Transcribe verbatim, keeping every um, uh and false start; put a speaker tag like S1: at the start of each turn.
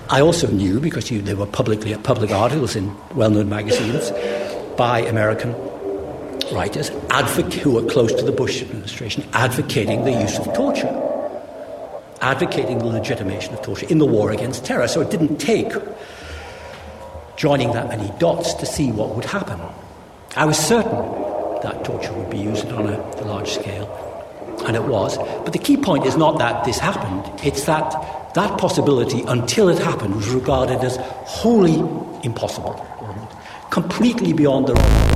S1: I also knew, because you, there were publicly public articles in well-known magazines by American writers advocate, who were close to the Bush administration, advocating the use of torture, advocating the legitimation of torture in the war against terror. So it didn't take joining that many dots to see what would happen. I was certain that torture would be used on a, a large scale, and it was. But the key point is not that this happened, it's that that possibility, until it happened, was regarded as wholly impossible, completely beyond the realm